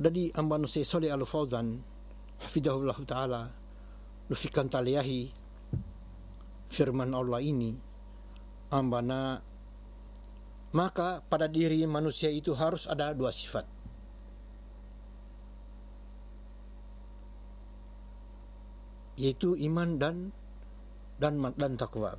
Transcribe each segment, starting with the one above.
Jadi ambano se Saleh Al Fauzan hafidahullah taala nufikan taliahi firman Allah ini ambana, maka pada diri manusia itu harus ada dua sifat, yaitu iman dan takwa.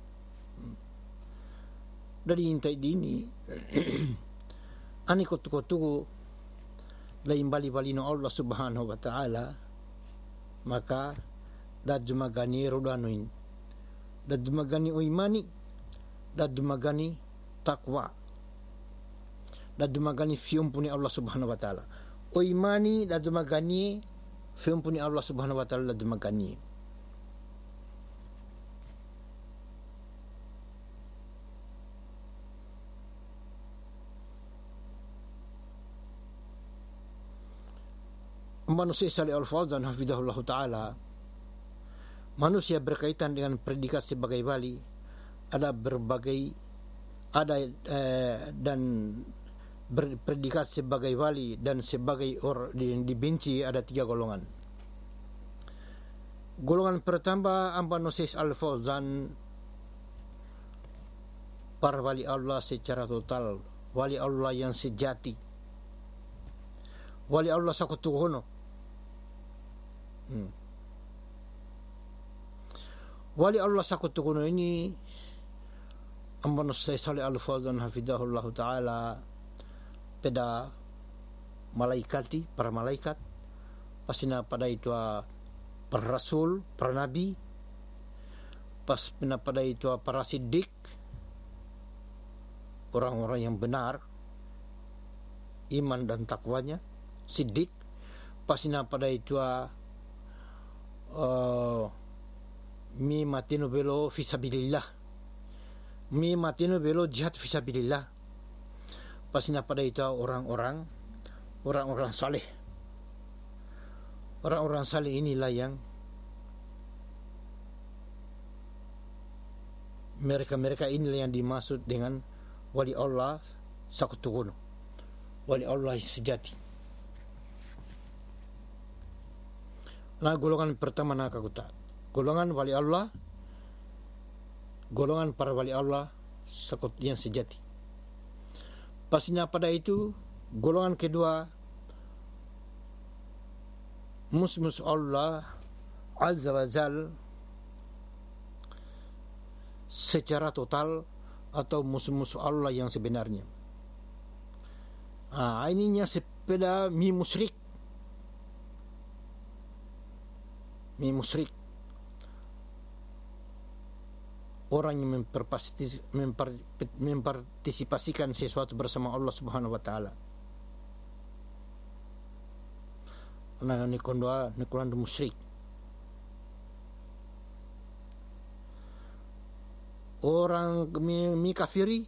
Dari intai dini ani kotu-kotu lain bali-bali no Allah subhanahu wa ta'ala, maka dadumagani rodanuin, dadumagani uimani, dadumagani takwa, dadumagani fiumpuni Allah subhanahu wa ta'ala. Uimani dadumagani fiumpuni Allah subhanahu wa ta'ala, dadumagani. Manusia Saleh Al Fauzan hafidahullah taala, manusia berkaitan dengan predikat sebagai wali ada berbagai dan berpredikat sebagai wali dan sebagai orang yang dibenci ada 3 golongan. Golongan pertama manusia Al Fauzan para wali Allah secara total, wali Allah yang sejati, wali Allah sakutuhono. Wali Allah sakutuhono ini ambano Syekh Saleh Al Fauzan hafidahullah taala pada malaikati, para malaikat, pasina pada itu para rasul, para nabi, pasina pada itu para siddiq, orang-orang yang benar iman dan takwanya, siddiq, pasina pada itu mi matino belo fisabilillah, mi matino belo jihad fisabilillah, pasina pada itu orang-orang saleh. Orang-orang saleh inilah yang mereka inilah yang dimaksud dengan wali Allah sakutugono, wali Allah sejati. Nah, golongan pertama nak kakuta, golongan wali Allah, golongan para wali Allah sakut yang sejati. Pasnya pada itu golongan kedua mus Allah azza wa jal secara total atau musuh-musuh Allah yang sebenarnya. Ininya sepeda mi musyrik, orang yang mempartisipasikan sesuatu bersama Allah subhanahu wa ta'ala. Nah, ni Quran musyrik. Orang mi kafiri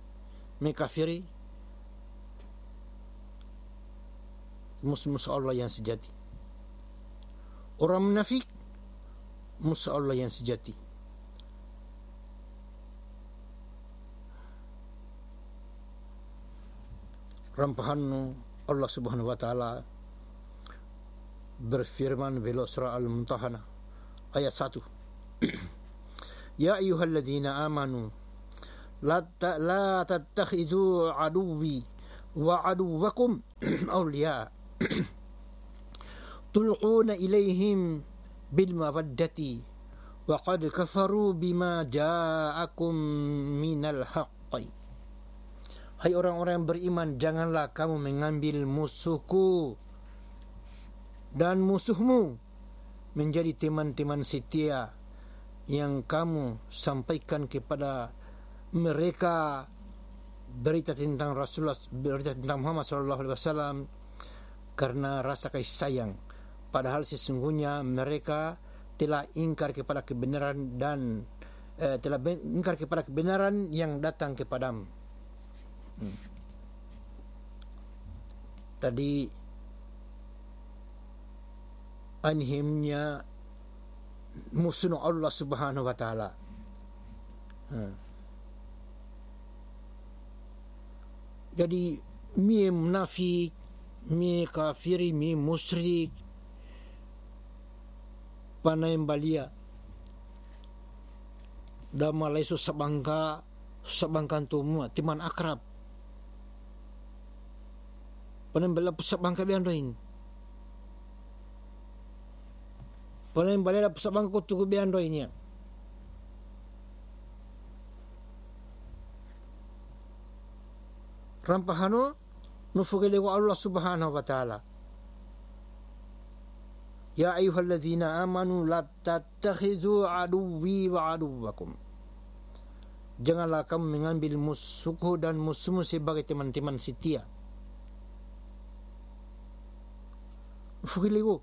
musuh Allah yang sejati. Orang munafik musuh Allah yang sejati. Rampahan Allah subhanahu wa ta'ala berfirman dalam surah Al-Mumtahanah ayat 1. Ya ayyuhalladzina amanu la tattakhidhu aduwwi wa aduwwakum awliya tulquna ilaihim bil mawaddati wa qad kafaru bima ja'akum minal haqqi. Hai orang-orang yang beriman, janganlah kamu mengambil musuhku dan musuhmu menjadi teman-teman setia yang kamu sampaikan kepada mereka berita tentang Rasulullah, berita tentang Muhammad sallallahu alaihi wasallam karena rasa kasih sayang, padahal sesungguhnya mereka telah ingkar kepada kebenaran dan telah ingkar kepada kebenaran yang datang kepadamu. Tadi anhimnya musuh Allah subhanahu wa ta'ala. Jadi mi munafik mi kafiri, mi musyrik, panai balia da malai susabangka tumu timan akrab panai bala pusabangka biandoin panai bala pusabangka kutuku biandoinnya rampahano nufugile wa Allah subhanahu wa ta'ala. Ya ayyuhalladzina amanu la tattakhidhu aduwwi wa aduwwakum. Janganlah kamu mengambil musuhku dan musuhmu sebagai teman-teman setia. Nufugile ko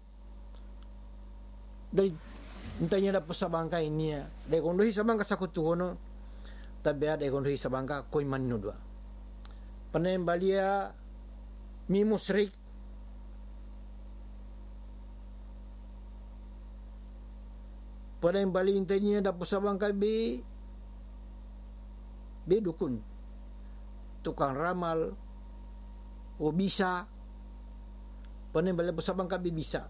dari entahnya dapat sabangka ini ya. Dai kondohi sabangka sakutuhono tabi ada kondohi sabangka koi manno dua. Panai balia mi musyrik panai bali intanya dapat sabangka be dukun tukang ramal o bisa panai bali sabangka be bisa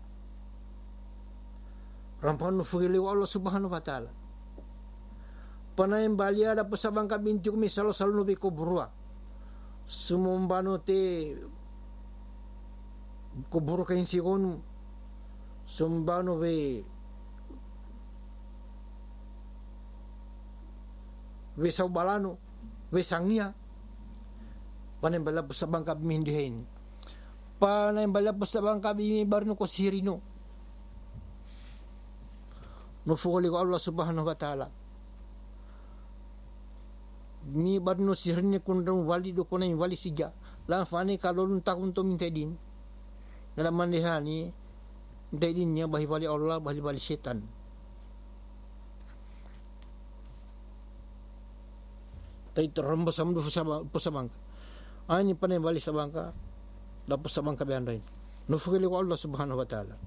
rampanu fugili wa Allah subhanahu wa ta'ala panai balia dapat sabangka binti kumi salo be ko burua sumumbano te kuburu kain sikonu sumbano we saubalano we sangia panai bala pusabang kabi mindihin panai bala pusabang kabi barno ko sirino nufuli ko Allah subhanahu wa ta'ala ni barno sirine kundang wali do konai wali sija la fani kalon takun to minta din dalam mandihani minta dinnya bahi wali Allah bahi wali syaitan tai terombo samdu pusabang ani panai wali sabangka dapat sabangka beandain nufuli ko Allah subhanahu wa ta'ala.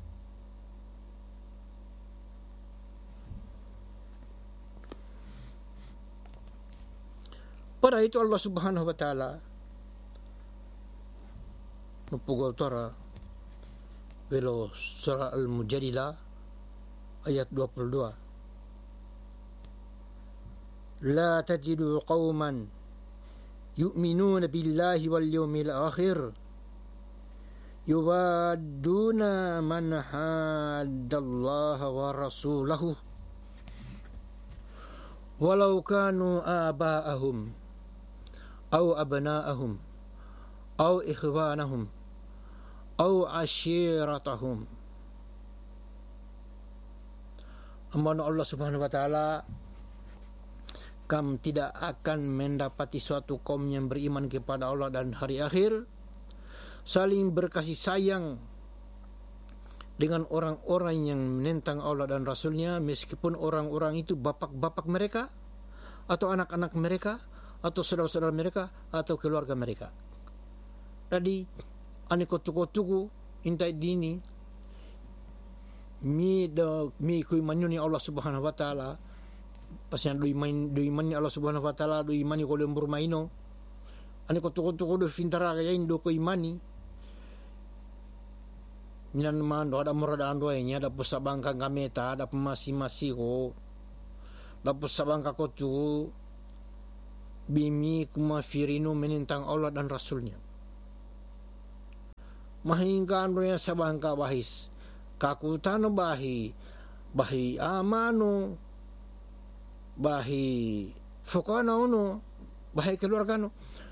Pada itu Allah subhanahu wa ta'ala nupugol tora velo surah Al-Mujadilah ayat 22 La tajidu qawman yu'minuna billahi wal yawmil akhir yuwadduna man haddallaha wa rasulahu walau kanu aba'ahum أو أبناءهم أو إخوانهم أو عشيرتهم. Amanah Allah subhanahu wa ta'ala kamu tidak akan mendapati suatu kaum yang beriman kepada Allah dan hari akhir saling berkasih sayang dengan orang-orang yang menentang Allah dan Rasulnya meskipun orang-orang itu bapak-bapak mereka atau anak-anak mereka atau saudara-saudara mereka atau keluarga mereka. Jadi ane kotu-kotuku intai dini mi kui manyuni Allah subhanahu wa ta'ala pasyan do imani Allah subhanahu wa ta'ala do imani ko lembur maino ane kotu-kotuku do fintara kaya indo ko imani minan mando ada murada ando nya ada pusabangka gameta ada pemasi-masi ko ada pusabangka kotu bimi kumafirinu menentang Allah dan Rasulnya. Mahingkan roya sabangka bahis kakutano bahi amano bahi fukano no bahi keluargano